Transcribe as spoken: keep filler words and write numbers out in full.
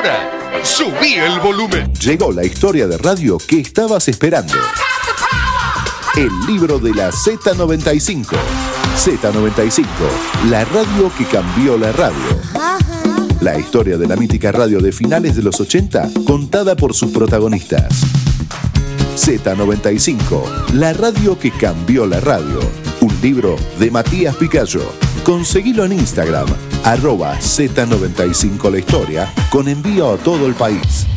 Ahora, subí el volumen. Llegó la historia de radio que estabas esperando. El libro de la Z noventa y cinco. Z noventa y cinco, la radio que cambió la radio. La historia de la mítica radio de finales de los ochenta, contada por sus protagonistas. Z noventa y cinco, la radio que cambió la radio. Un libro de Matías Picayo. Conseguilo en Instagram, arroba Z noventa y cinco la historia, con envío a todo el país.